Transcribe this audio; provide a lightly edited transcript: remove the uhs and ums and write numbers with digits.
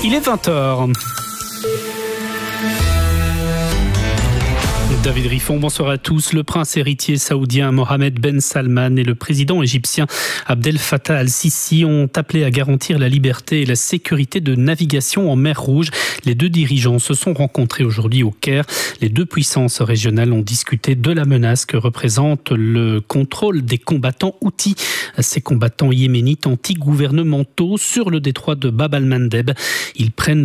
Il est 20h. David Riffon, bonsoir à tous. Le prince héritier saoudien Mohammed Ben Salman et le président égyptien Abdel Fattah al-Sisi ont appelé à garantir la liberté et la sécurité de navigation en mer Rouge. Les deux dirigeants se sont rencontrés aujourd'hui au Caire. Les deux puissances régionales ont discuté de la menace que représente le contrôle des combattants Houthis, ces combattants yéménites anti-gouvernementaux sur le détroit de Bab al-Mandeb. Ils prennent